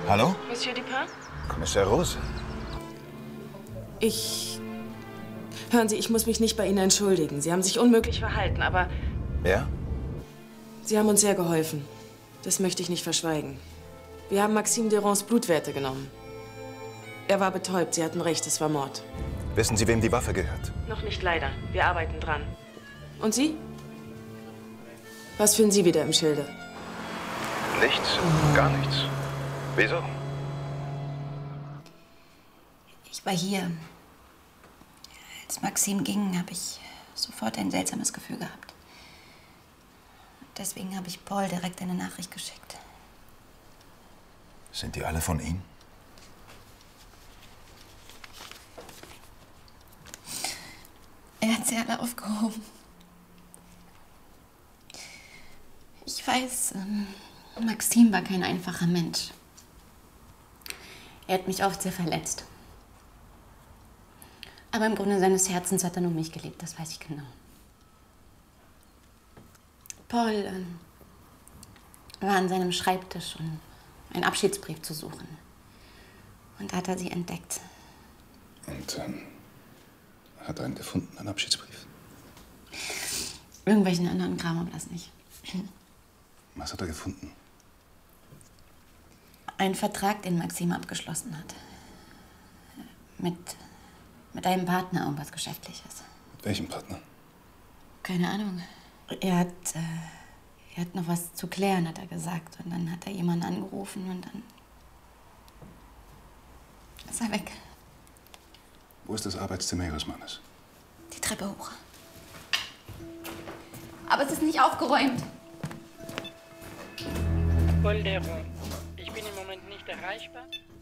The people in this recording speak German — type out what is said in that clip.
Hallo? Monsieur Dupin? Kommissar Rose? Hören Sie, ich muss mich nicht bei Ihnen entschuldigen. Sie haben sich unmöglich verhalten, aber Ja? Sie haben uns sehr geholfen. Das möchte ich nicht verschweigen. Wir haben Maxime Derons Blutwerte genommen. Er war betäubt. Sie hatten recht, es war Mord. Wissen Sie, wem die Waffe gehört? Noch nicht leider. Wir arbeiten dran. Und Sie? Was finden Sie wieder im Schilde? Nichts. Gar nichts. Wieso? Ich war hier. Als Maxime ging, habe ich sofort ein seltsames Gefühl gehabt. Deswegen habe ich Paul direkt eine Nachricht geschickt. Sind die alle von Ihnen? Er hat sie alle aufgehoben. Ich weiß, Maxime war kein einfacher Mensch. Er hat mich oft sehr verletzt. Aber im Grunde seines Herzens hat er nur mich geliebt, das weiß ich genau. Paul war an seinem Schreibtisch, um einen Abschiedsbrief zu suchen. Und da hat er sie entdeckt. Und hat er einen gefunden, einen Abschiedsbrief? Irgendwelchen anderen Kram, aber das nicht. Was hat er gefunden? Ein Vertrag, den Maxime abgeschlossen hat. Mit einem Partner, irgendwas Geschäftliches. Mit welchem Partner? Keine Ahnung. Er hat noch was zu klären, hat er gesagt. Und dann hat er jemanden angerufen und dann ist er weg. Wo ist das Arbeitszimmer Ihres Mannes? Die Treppe hoch. Aber es ist nicht aufgeräumt. Paul Deron, ich bin im Moment nicht erreichbar.